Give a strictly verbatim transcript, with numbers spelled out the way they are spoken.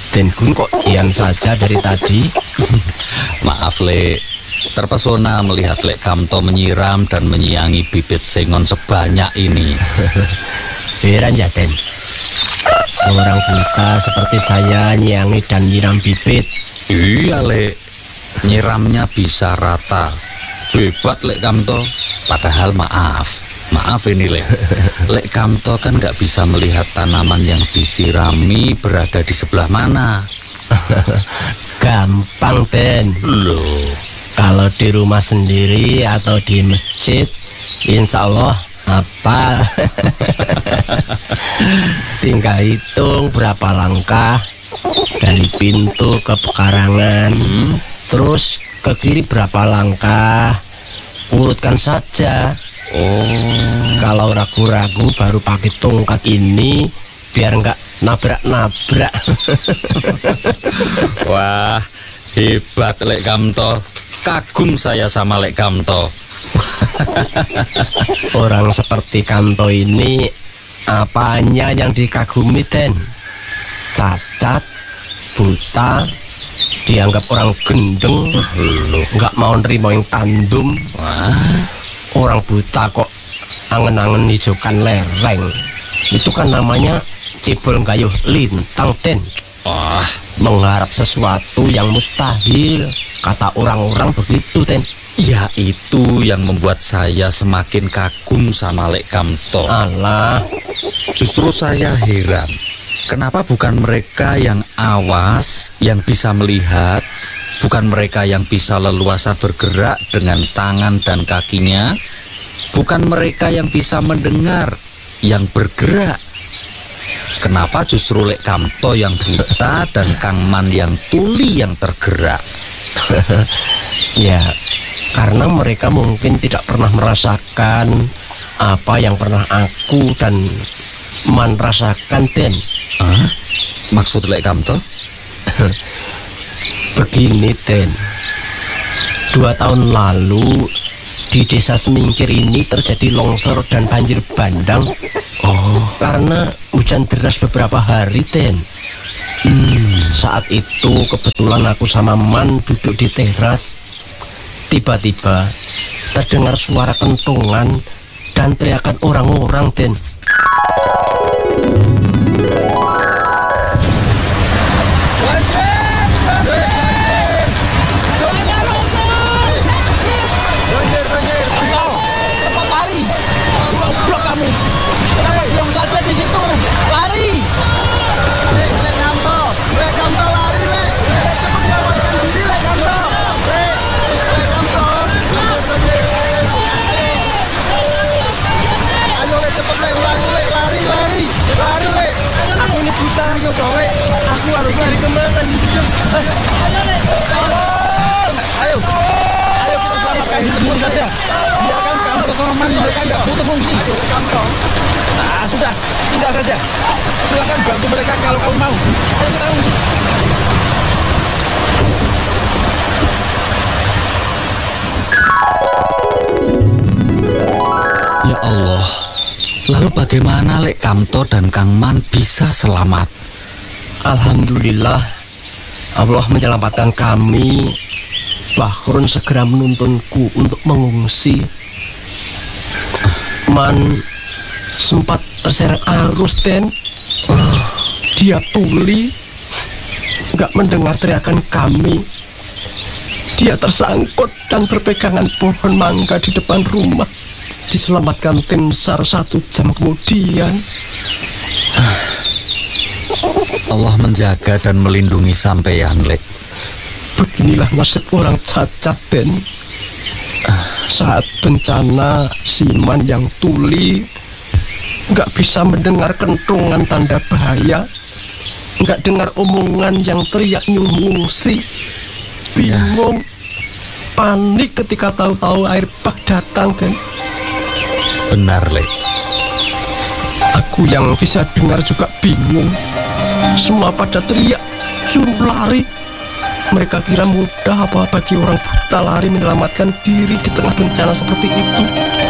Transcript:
Den Gun kok diam saja dari tadi? Maaf Lek, terpesona melihat Lek Kamto menyiram dan menyiangi bibit sengon sebanyak ini. Heran ya Den, orang buta seperti saya nyiangi dan nyiram bibit. Iya Lek, nyiramnya bisa rata. Hebat Lek Kamto. Padahal maaf Maaf ini Lek, Lek Kamto kan gak bisa melihat tanaman yang disirami berada di sebelah mana. Gampang Den. Loh, kalau di rumah sendiri atau di masjid, insya Allah hafal. Tinggal hitung berapa langkah dari pintu ke pekarangan, hmm? terus ke kiri berapa langkah, urutkan saja. Oh, kalau ragu-ragu baru pakai tongkat ini biar nggak nabrak-nabrak. Wah, hebat Lek Kamto. Kagum saya sama Lek Kamto. Orang seperti Kamto ini apanya yang dikagumi Den? Cacat, buta, dianggap orang gendeng, nggak mau nerima yang tandum. Wah, orang buta kok angen-angen hijaukan lereng. Itu kan namanya cebol gayuh lintang Den. wah, Mengharap sesuatu yang mustahil, kata orang-orang begitu Den. ya itu yang membuat saya semakin kagum sama Lek Kamto. Alah, Justru saya heran, kenapa bukan mereka yang awas, yang bisa melihat, bukan mereka yang bisa leluasa bergerak dengan tangan dan kakinya, bukan mereka yang bisa mendengar, yang bergerak. Kenapa justru Lek Kamto yang buta dan Kang Man yang tuli yang tergerak? ya karena mereka mungkin tidak pernah merasakan apa yang pernah aku dan Man rasakan Den. Hah? Maksud Lek Kamto? Begini Den, dua tahun lalu di desa Semingkir ini terjadi longsor dan banjir bandang. Oh, karena hujan deras beberapa hari Den. hmm, Saat itu kebetulan aku sama Man duduk di teras. Tiba-tiba terdengar suara kentongan dan teriakan orang-orang Den. Nah, sudah, tinggal saja. Silakan bantu mereka kalau kamu mau. Ayo kita ungsi. ya Allah. Lalu bagaimana Lek Kamto dan Kang Man bisa selamat? Alhamdulillah, Allah menyelamatkan kami. Bahrun segera menuntunku untuk mengungsi. Man sempat terseret arus Den. uh, Dia tuli, gak mendengar teriakan kami. Dia tersangkut dan berpegangan pohon mangga di depan rumah. Diselamatkan tim SAR satu jam kemudian. Allah menjaga dan melindungi sampeyan Lek. Beginilah nasib orang cacat Den. Saat bencana, Siman yang tuli gak bisa mendengar kentongan tanda bahaya, gak dengar omongan yang teriak nyuruh ngungsi. Bingung, panik ketika tahu-tahu air bah datang kan. Benar Lek. Aku yang bisa dengar juga bingung. Semua pada teriak, suruh lari. Mereka kira mudah apa bagi orang buta lari menyelamatkan diri di tengah bencana seperti itu.